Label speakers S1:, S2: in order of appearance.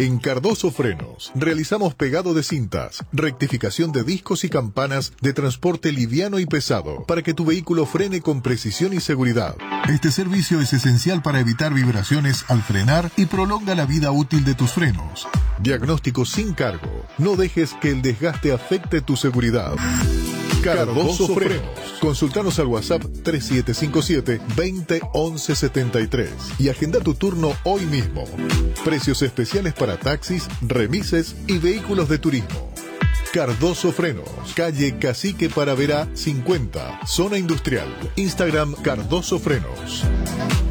S1: En Cardoso Frenos realizamos pegado de cintas, rectificación de discos y campanas de transporte liviano y pesado para que tu vehículo frene con precisión y seguridad. Este servicio es esencial para evitar vibraciones al frenar y prolonga la vida útil de tus frenos. Diagnóstico sin cargo. No dejes que el desgaste afecte tu seguridad. Cardoso Frenos. Consultanos al WhatsApp 3757 20 11 73 y agenda tu turno hoy mismo. Precios especiales para taxis, remises y vehículos de turismo. Cardoso Frenos, calle Cacique Paraverá 50, zona industrial. Instagram Cardoso Frenos.